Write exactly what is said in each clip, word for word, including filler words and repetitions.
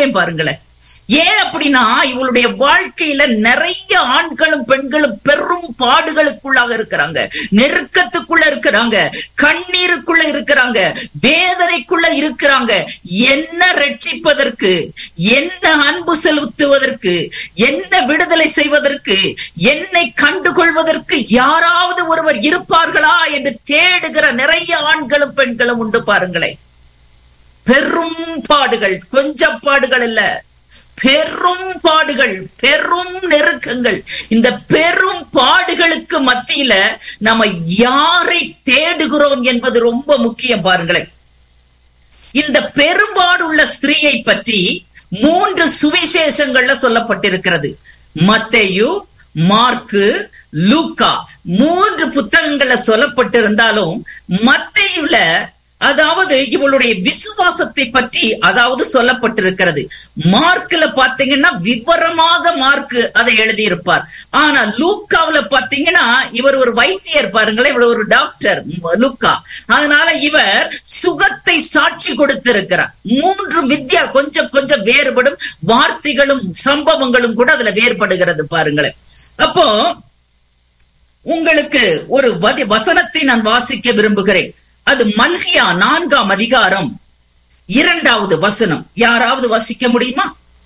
சொல்றேன் பாருங்களேன். ஏன் அப்படின்னா இவளுடைய வாழ்க்கையில நிறைய ஆண்களும் பெண்களும் பெரும் பாடுகளுக்குள்ளாக இருக்கிறாங்க, நெருக்கத்துக்குள்ள இருக்கிறாங்க, கண்ணீருக்குள்ள இருக்கிறாங்க, வேதனைக்குள்ள இருக்கிறாங்க. என்ன ரட்சிப்பதற்கு, என்ன அன்பு செலுத்துவதற்கு, என்ன விடுதலை செய்வதற்கு, என்னை கண்டுகொள்வதற்கு யாராவது ஒருவர் இருப்பார்களா என்று தேடுகிற நிறைய ஆண்களும் பெண்களும் உண்டு பாருங்களேன். பெரும் பாடுகள், கொஞ்சம் பாடுகள் இல்ல, பெரும் பாடுகள், பெரும் நெருக்கங்கள். இந்த பெரும் பாடுகளுக்கு மத்தியில நம்ம யாரை தேடுகிறோம் என்பது ரொம்ப முக்கியம் பாருங்களேன். இந்த பெரும்பாடுள்ள ஸ்திரீயை பற்றி மூன்று சுவிசேஷங்கள்ல சொல்லப்பட்டிருக்கிறது. மத்தேயு, மார்க்கு, லூக்கா மூன்று புத்தகங்கள்ல சொல்லப்பட்டிருந்தாலும் மத்தேயுல அதாவது இவளுடைய விசுவாசத்தை பற்றி அதாவது சொல்லப்பட்டிருக்கிறது. மார்க்ல பாத்தீங்கன்னா விவரமாக மார்க் அதை எழுதியிருப்பார். ஆனா லூக்காவில பாத்தீங்கன்னா இவர் ஒரு வைத்தியர் பாருங்களேன், இவர் ஒரு டாக்டர் லூக்கா. அதனால இவர் சுகத்தை சாட்சி கொடுத்திருக்கிறார். மூன்று வித்யா கொஞ்சம் கொஞ்சம் வேறுபடும், வார்த்தைகளும் சம்பவங்களும் கூட அதுல வேறுபடுகிறது பாருங்களேன். அப்போ உங்களுக்கு ஒரு வசனத்தை நான் வாசிக்க விரும்புகிறேன். அது மல்கியா நான்காம் அதிகாரம் இரண்டாவது வசனம். யாராவது வாசிக்க முடியுமா?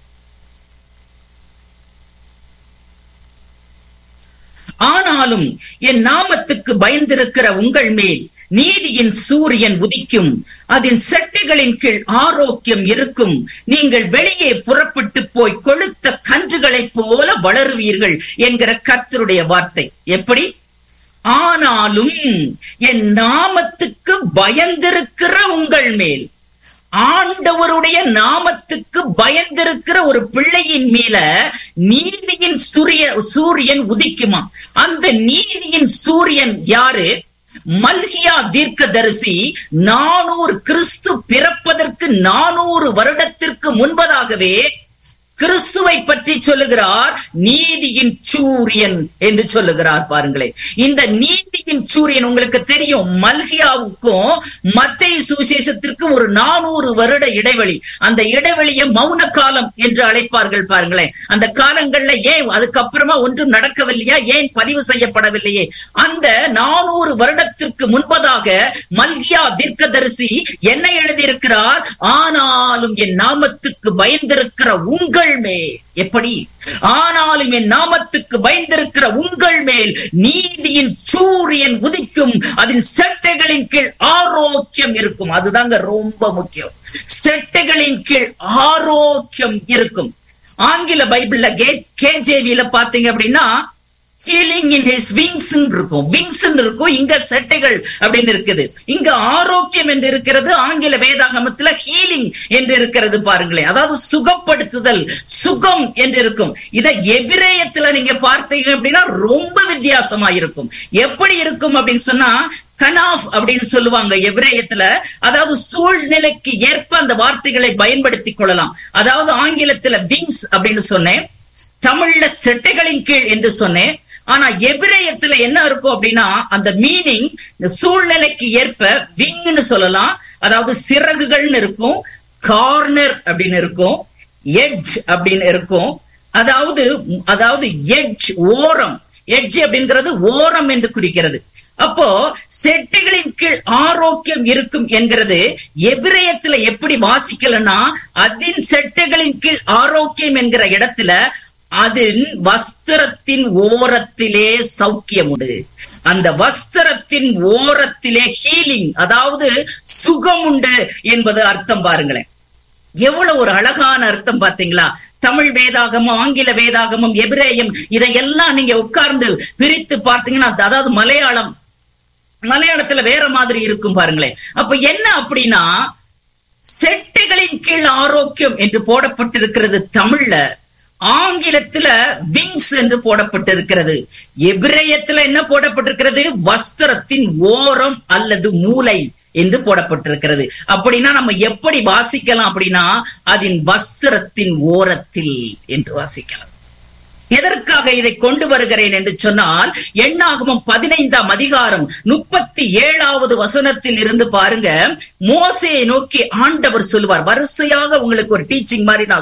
ஆனாலும் என் நாமத்துக்கு பயந்திருக்கிற உங்கள் மேல் நீதியின் சூரியன் உதிக்கும், அதன் செட்டைகளின் கீழ் ஆரோக்கியம் இருக்கும். நீங்கள் வெளியே புறப்பட்டு போய் கொழுத்த கன்றுகளைப் போல வளருவீர்கள் என்கிற கர்த்தருடைய வார்த்தை. எப்படி? ஆனாலும் என் நாமத்துக்கு பயந்திருக்கிற உங்கள் மேல், ஆண்டவருடைய நாமத்துக்கு பயந்திருக்கிற ஒரு பிள்ளையின் மேல நீதியின் சூரிய சூரியன் உதிக்குமா? அந்த நீதியின் சூரியன் யாரு? மல்கியா தீர்க்கதரிசி நானூறு கிறிஸ்து பிறப்பதற்கு நானூறு வருடத்திற்கு முன்பதாகவே கிறிஸ்துவை பற்றி சொல்லுகிறார். நீதியின் சூரியன் என்று சொல்லுகிறார் பாருங்களேன். இந்த நீதியின் சூரியன் உங்களுக்கு தெரியும், மல்கியாவுக்கும் மத்தேயு சுவிசேஷத்திற்கும் ஒரு நானூறு வருட இடைவெளி. அந்த இடைவெளியை மௌன காலம் என்று அழைப்பார்கள் பாருங்களேன். அந்த காலங்கள்ல ஏன் அதுக்கப்புறமா ஒன்றும் நடக்கவில்லையா, ஏன் பதிவு செய்யப்படவில்லையே? அந்த நானூறு வருடத்திற்கு முன்பதாக மல்கியா தீர்க்கதரிசி என்ன எழுதியிருக்கிறார்? ஆனாலும் என் நாமத்துக்கு பயந்திருக்கிற உங்கள் மேல், எப்படி? ஆனாலும் என் நாமத்துக்கு பயந்திருக்கிற உங்கள் மேல் நீதியின் சூரியன் உதிக்கும், அதன் செட்டைகளின் கீழ் ஆரோக்கியம் இருக்கும். அதுதாங்க ரொம்ப முக்கியம். செட்டைகளின் கீழ் ஆரோக்கியம் இருக்கும். ஆங்கில பைபிள்ல கேஜேவில பாத்தீங்க அப்படின்னா ஹீலிங் இன் ஹிஸ் விங்ஸ் இருக்கும், விங்ஸ் இருக்கும். இங்க செட்டைகள் அப்படின்னு இருக்குது, இங்க ஆரோக்கியம் என்று இருக்கிறது. ஆங்கில வேதாகமத்துல ஹீலிங் என்று இருக்கிறது பாருங்களேன். அதாவது சுகப்படுத்துதல், சுகம் என்று இருக்கும். இத எபிரேயத்துல நீங்க பார்த்தீங்க அப்படின்னா ரொம்ப வித்தியாசமா இருக்கும். எப்படி இருக்கும் அப்படின்னு சொன்னா கனாஃப் அப்படின்னு சொல்லுவாங்க எபிரேயத்துல. அதாவது சூழ்நிலைக்கு ஏற்ப அந்த வார்த்தைகளை பயன்படுத்திக் கொள்ளலாம். அதாவது ஆங்கிலத்துல விங்ஸ் அப்படின்னு சொன்னேன், தமிழ்ல செட்டைகளின் கீழ் என்று சொன்னேன். ஆனா எபிரேயத்துல என்ன இருக்கும் அப்படின்னா அந்த மீனிங் சூழ்நிலைக்கு ஏற்ப விங்னு சொல்லலாம். அதாவது சிறகுகள்னு இருக்கும், கார்னர் அப்படின்னு இருக்கும், எட்ஜ் அப்படின்னு இருக்கும். அதாவது அதாவது எட்ஜ் ஓரம், எட்ஜ் அப்படிங்கிறது ஓரம் என்று குறிக்கிறது. அப்போ செட்டைகளின் கீழ் ஆரோக்கியம் இருக்கும் என்கிறது எபிரேயத்துல எப்படி வாசிக்கலன்னா, அதன் செட்டைகளின் கீழ் ஆரோக்கியம் என்கிற இடத்துல அதன் வஸ்திரத்தின் ஓரத்திலே சௌக்கியம் உண்டு. அந்த வஸ்திரத்தின் ஓரத்திலே ஹீலிங், அதாவது சுகம் உண்டு என்பது அர்த்தம் பாருங்களேன். எவ்வளவு ஒரு அழகான அர்த்தம் பாத்தீங்களா? தமிழ் வேதாகமம், ஆங்கில வேதாகமம், எபிரேயம் இதையெல்லாம் நீங்க உட்கார்ந்து பிரித்து பார்த்தீங்கன்னா, அதாவது மலையாளம் மலையாளத்துல வேற மாதிரி இருக்கும் பாருங்களேன். அப்ப என்ன அப்படின்னா, செட்டைகளின் கீழ் ஆரோக்கியம் என்று போடப்பட்டிருக்கிறது தமிழ்ல, ஆங்கிலத்துல விங்ஸ் என்று போடப்பட்டிருக்கிறது. எபிரேயத்துல என்ன போடப்பட்டிருக்கிறது? வஸ்திரத்தின் ஓரம் அல்லது மூலை என்று போடப்பட்டிருக்கிறது. அப்படின்னா நம்ம எப்படி வாசிக்கலாம் அப்படின்னா, அதன் வஸ்திரத்தின் ஓரத்தில் என்று வாசிக்கலாம். எதற்காக இதை கொண்டு வருகிறேன் என்று சொன்னால், எண்ணாகமம் பதினைந்தாம் அதிகாரம் முப்பத்தி ஏழாவது வசனத்தில் இருந்து பாருங்க. மோசேயை நோக்கி ஆண்டவர் சொல்லுவார். வரிசையாக உங்களுக்கு ஒரு டீச்சிங் மாதிரி நான்